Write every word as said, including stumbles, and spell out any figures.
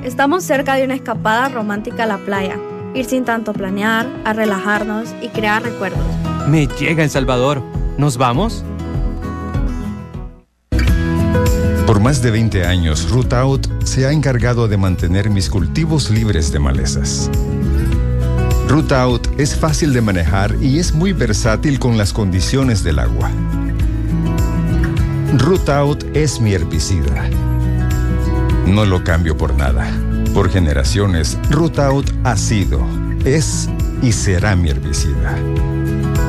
Estamos cerca de una escapada romántica a la playa. Ir sin tanto planear, a relajarnos y crear recuerdos. Me llega El Salvador. ¿Nos vamos? Por más de veinte años, Root Out se ha encargado de mantener mis cultivos libres de malezas. Root Out es fácil de manejar y es muy versátil con las condiciones del agua. Root Out es mi herbicida. No lo cambio por nada. Por generaciones, Root Out ha sido, es y será mi herbicida.